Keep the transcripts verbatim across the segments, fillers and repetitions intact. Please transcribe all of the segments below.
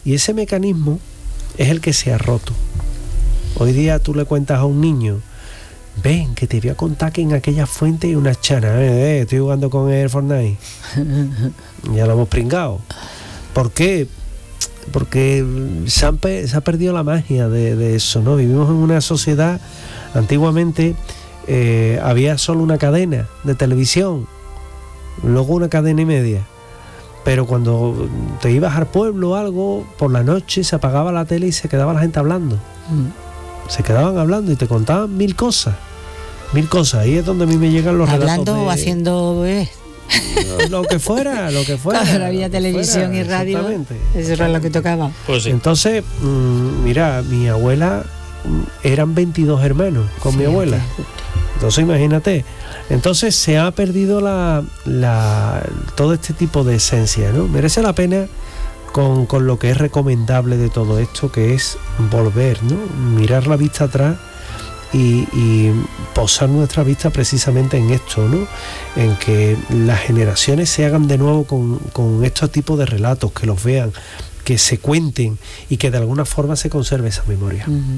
Y ese mecanismo es el que se ha roto. Hoy día tú le cuentas a un niño, ven, que te voy a contar que en aquella fuente hay una chana, eh, eh, estoy jugando con el Fortnite. Ya lo hemos pringado. ¿Por qué? Porque se, han, se ha perdido la magia de, de eso, ¿no? Vivimos en una sociedad, antiguamente eh, había solo una cadena de televisión, luego una cadena y media. Pero cuando te ibas al pueblo o algo, por la noche se apagaba la tele y se quedaba la gente hablando. Mm. Se quedaban hablando y te contaban mil cosas. Mil cosas. Ahí es donde a mí me llegan los relatos. Hablando o haciendo... Eh. Lo, lo que fuera, lo que fuera. Claro, había televisión fuera, y radio. Eso era lo que tocaba. Pues sí. Entonces, mmm, mira, mi abuela, eran veintidós hermanos con sí, mi abuela. Entonces, imagínate. Entonces se ha perdido la, la todo este tipo de esencia, ¿no? Merece la pena con, con lo que es recomendable de todo esto, que es volver, ¿no? Mirar la vista atrás y, y posar nuestra vista precisamente en esto, ¿no? En que las generaciones se hagan de nuevo con, con estos tipos de relatos, que los vean, que se cuenten y que de alguna forma se conserve esa memoria. Uh-huh.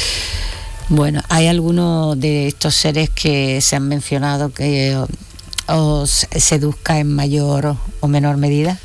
Bueno, ¿hay alguno de estos seres que se han mencionado que os seduzca en mayor o menor medida?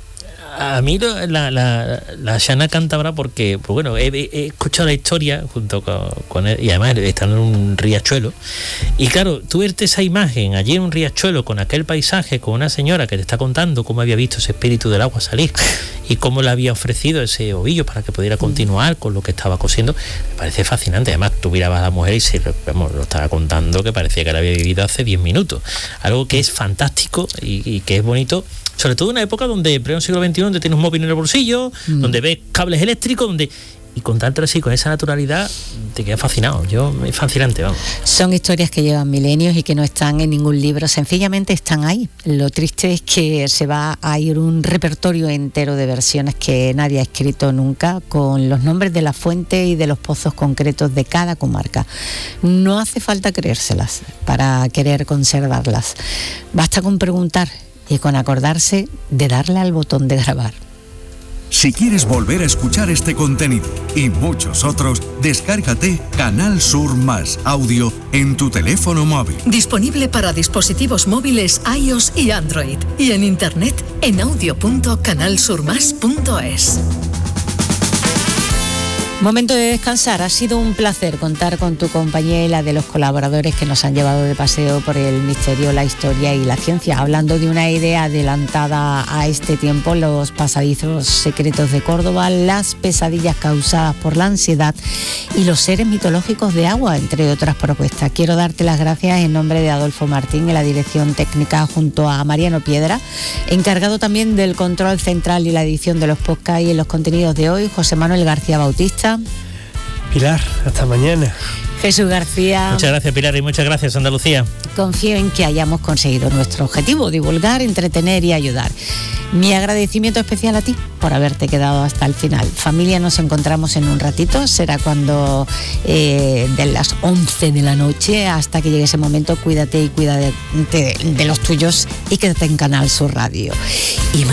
A mí la, la, la Xana cántabra, porque pues bueno, he, he escuchado la historia junto con, con él, y además están en un riachuelo, y claro, tú verte esa imagen allí en un riachuelo con aquel paisaje, con una señora que te está contando cómo había visto ese espíritu del agua salir y cómo le había ofrecido ese ovillo para que pudiera continuar con lo que estaba cosiendo, me parece fascinante. Además tú mirabas a la mujer y se, vamos, lo estaba contando que parecía que la había vivido hace diez minutos, algo que es fantástico y, y que es bonito, sobre todo en una época donde, en pleno siglo veintiuno, donde tienes un móvil en el bolsillo, mm. donde ves cables eléctricos, donde y contártelo así, con esa naturalidad, te quedas fascinado. Yo, es fascinante, vamos. Son historias que llevan milenios y que no están en ningún libro, sencillamente están ahí. Lo triste es que se va a ir un repertorio entero de versiones que nadie ha escrito nunca, con los nombres de la fuente y de los pozos concretos de cada comarca. No hace falta creérselas para querer conservarlas. Basta con preguntar y con acordarse de darle al botón de grabar. Si quieres volver a escuchar este contenido y muchos otros, descárgate Canal Sur Más Audio en tu teléfono móvil. Disponible para dispositivos móviles iOS y Android. Y en internet en audio punto canal sur más punto es. Momento de descansar. Ha sido un placer contar con tu compañía y la de los colaboradores que nos han llevado de paseo por el misterio, la historia y la ciencia, hablando de una idea adelantada a este tiempo: los pasadizos secretos de Córdoba, las pesadillas causadas por la ansiedad y los seres mitológicos de agua, entre otras propuestas. Quiero darte las gracias en nombre de Adolfo Martín en la dirección técnica, junto a Mariano Piedra, encargado también del control central y la edición de los podcasts y en los contenidos de hoy, José Manuel García Bautista. Pilar, hasta mañana. Jesús García. Muchas gracias, Pilar, y muchas gracias, Andalucía. Confío en que hayamos conseguido nuestro objetivo: divulgar, entretener y ayudar. Mi agradecimiento especial a ti por haberte quedado hasta el final. Familia, nos encontramos en un ratito, será cuando eh, de las once de la noche. Hasta que llegue ese momento, cuídate y cuida de, de, de los tuyos y quédate en Canal Sur Radio. Y